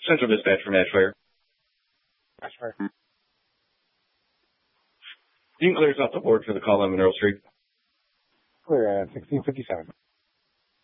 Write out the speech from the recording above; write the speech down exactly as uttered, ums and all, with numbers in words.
Central Dispatch from Ashfire. Ashfire. Dean clears off the board for the call on Monroe Street. Clear at sixteen fifty-seven.